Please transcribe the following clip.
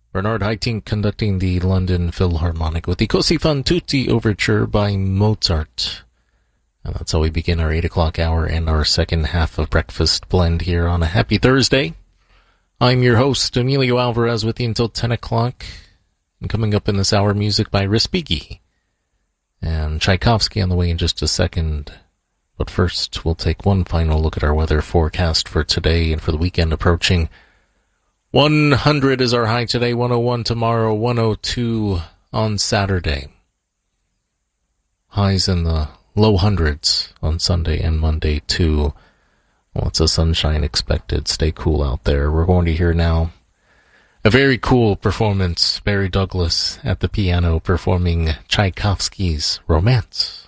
Bernard Haitink conducting the London Philharmonic with the Così fan tutti Overture by Mozart. And that's how we begin our 8 o'clock hour and our second half of Breakfast Blend here on a happy Thursday. I'm your host, Emilio Alvarez, with you until 10 o'clock. And coming up in this hour, music by Respighi and Tchaikovsky on the way in just a second. But first, we'll take one final look at our weather forecast for today and for the weekend approaching. 100 is our high today, 101 tomorrow, 102 on Saturday. Highs in the low hundreds on Sunday and Monday too. Lots of sunshine expected. Stay cool out there. We're going to hear now a very cool performance. Barry Douglas at the piano performing Tchaikovsky's Romance.